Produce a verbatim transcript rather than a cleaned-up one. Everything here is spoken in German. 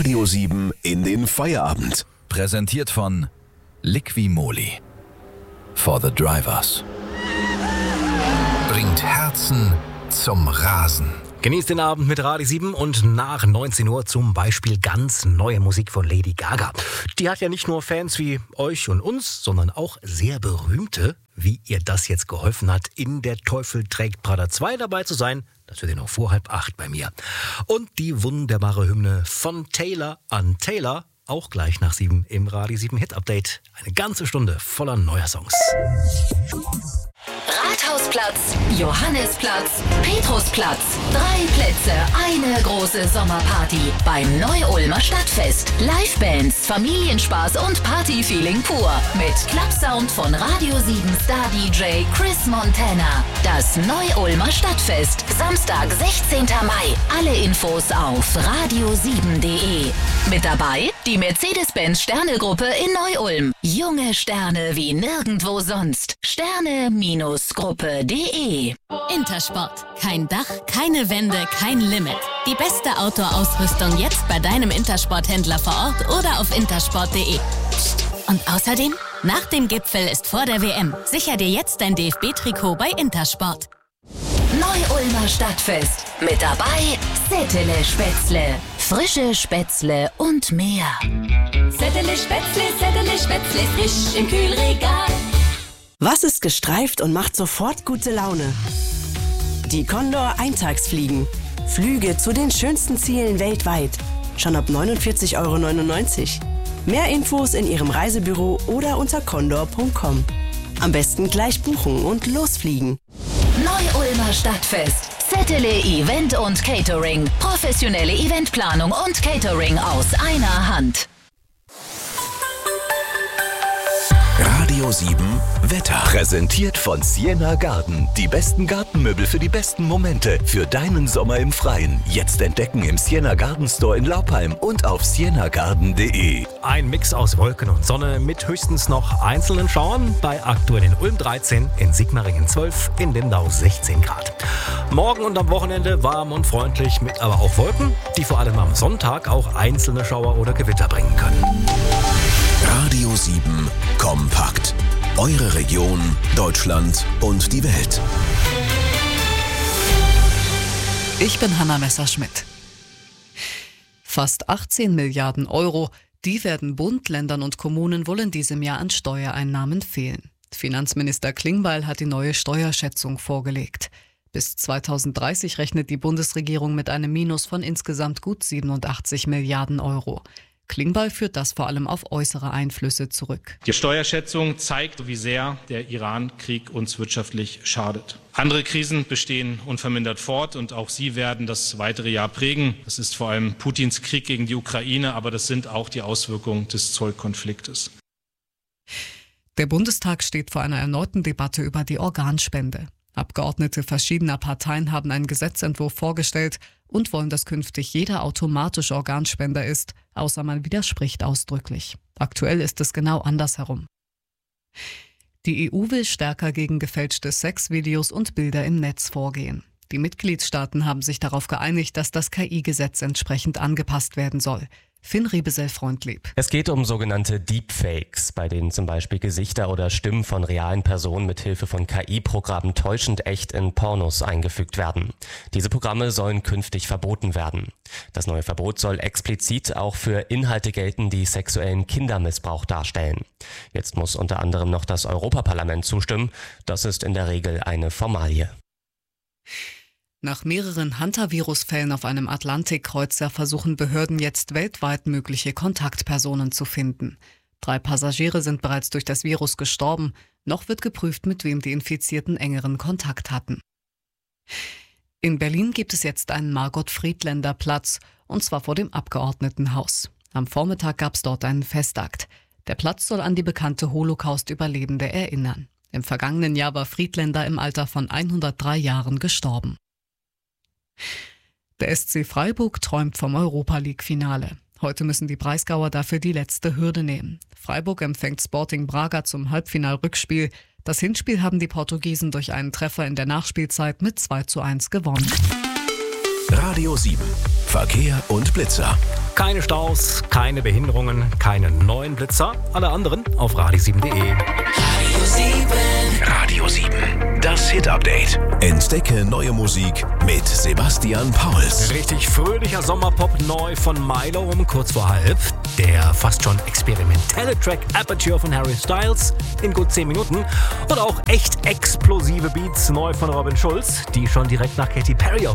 Radio sieben in den Feierabend. Präsentiert von Liqui-Moly. For the Drivers. Bringt Herzen zum Rasen. Genießt den Abend mit Radio sieben und nach neunzehn Uhr zum Beispiel ganz neue Musik von Lady Gaga. Die hat ja nicht nur Fans wie euch und uns, sondern auch sehr berühmte. Wie ihr das jetzt geholfen hat, in Der Teufel trägt Prada zwei dabei zu sein, das wird ja noch vor halb acht bei mir. Und die wunderbare Hymne von Taylor an Taylor, auch gleich nach sieben im Radio sieben Hit Update. Eine ganze Stunde voller neuer Songs. Rathausplatz, Johannisplatz, Petrusplatz. Drei Plätze, eine große Sommerparty beim Neu-Ulmer Stadtfest. Livebands, Familienspaß und Partyfeeling pur. Mit Clubsound von Radio sieben Star-D J Chris Montana. Das Neu-Ulmer Stadtfest. Samstag, sechzehnten Mai. Alle Infos auf radio sieben punkt de. Mit dabei die Mercedes-Benz Sterne-Gruppe in Neu-Ulm. Junge Sterne wie nirgendwo sonst. Sterne-Gruppe punkt de. Intersport. Kein Dach, keine Wände, kein Limit. Die beste Outdoor-Ausrüstung jetzt bei deinem Intersport-Händler vor Ort oder auf intersport punkt de. Psst. Und außerdem, nach dem Gipfel ist vor der W M. Sicher dir jetzt dein D F B-Trikot bei Intersport. Neu-Ulmer Stadtfest. Mit dabei Settele Spätzle. Frische Spätzle und mehr. Settele Spätzle, Settele Spätzle, frisch im Kühlregal. Was ist gestreift und macht sofort gute Laune? Die Condor Eintagsfliegen. Flüge zu den schönsten Zielen weltweit. Schon ab neunundvierzig Euro neunundneunzig. Mehr Infos in Ihrem Reisebüro oder unter condor punkt com. Am besten gleich buchen und losfliegen. Neu-Ulmer Stadtfest. Settele Event und Catering. Professionelle Eventplanung und Catering aus einer Hand. Radio sieben Wetter. Präsentiert von Sienna Garden. Die besten Gartenmöbel für die besten Momente. Für deinen Sommer im Freien. Jetzt entdecken im Sienna Garden Store in Laupheim und auf sienna garden punkt de. Ein Mix aus Wolken und Sonne mit höchstens noch einzelnen Schauern. Bei aktuell in Ulm dreizehn, in Sigmaringen zwölf, in Lindau sechzehn Grad. Morgen und am Wochenende warm und freundlich mit aber auch Wolken, die vor allem am Sonntag auch einzelne Schauer oder Gewitter bringen können. Radio sieben Kompakt. Eure Region, Deutschland und die Welt. Ich bin Hanna Messerschmidt. Fast achtzehn Milliarden Euro, die werden Bund, Ländern und Kommunen wohl in diesem Jahr an Steuereinnahmen fehlen. Finanzminister Klingbeil hat die neue Steuerschätzung vorgelegt. Bis zweitausenddreißig rechnet die Bundesregierung mit einem Minus von insgesamt gut siebenundachtzig Milliarden Euro. Klingbeil führt das vor allem auf äußere Einflüsse zurück. Die Steuerschätzung zeigt, wie sehr der Iran-Krieg uns wirtschaftlich schadet. Andere Krisen bestehen unvermindert fort und auch sie werden das weitere Jahr prägen. Das ist vor allem Putins Krieg gegen die Ukraine, aber das sind auch die Auswirkungen des Zollkonfliktes. Der Bundestag steht vor einer erneuten Debatte über die Organspende. Abgeordnete verschiedener Parteien haben einen Gesetzentwurf vorgestellt und wollen, dass künftig jeder automatisch Organspender ist, außer man widerspricht ausdrücklich. Aktuell ist es genau andersherum. Die E U will stärker gegen gefälschte Sexvideos und Bilder im Netz vorgehen. Die Mitgliedstaaten haben sich darauf geeinigt, dass das K I-Gesetz entsprechend angepasst werden soll. Finn Riebesell-Freundlieb. Es geht um sogenannte Deepfakes, bei denen zum Beispiel Gesichter oder Stimmen von realen Personen mit Hilfe von K I-Programmen täuschend echt in Pornos eingefügt werden. Diese Programme sollen künftig verboten werden. Das neue Verbot soll explizit auch für Inhalte gelten, die sexuellen Kindermissbrauch darstellen. Jetzt muss unter anderem noch das Europaparlament zustimmen. Das ist in der Regel eine Formalie. Nach mehreren Hantavirus-Fällen auf einem Atlantikkreuzer versuchen Behörden jetzt weltweit mögliche Kontaktpersonen zu finden. Drei Passagiere sind bereits durch das Virus gestorben. Noch wird geprüft, mit wem die Infizierten engeren Kontakt hatten. In Berlin gibt es jetzt einen Margot-Friedländer-Platz, und zwar vor dem Abgeordnetenhaus. Am Vormittag gab es dort einen Festakt. Der Platz soll an die bekannte Holocaust-Überlebende erinnern. Im vergangenen Jahr war Friedländer im Alter von hundertdrei Jahren gestorben. Der S C Freiburg träumt vom Europa-League-Finale. Heute müssen die Breisgauer dafür die letzte Hürde nehmen. Freiburg empfängt Sporting Braga zum Halbfinal-Rückspiel. Das Hinspiel haben die Portugiesen durch einen Treffer in der Nachspielzeit mit zwei zu eins gewonnen. Radio sieben. Verkehr und Blitzer. Keine Staus, keine Behinderungen, keine neuen Blitzer. Alle anderen auf radio sieben punkt de. Radio sieben. Radio sieben. Das Hit-Update. Entdecke neue Musik mit Sebastian Pauls. Richtig fröhlicher Sommerpop neu von Milo um kurz vor halb. Der fast schon experimentelle Track Aperture von Harry Styles in gut zehn Minuten. Und auch echt explosive Beats neu von Robin Schulz, die schon direkt nach Katy Perry auf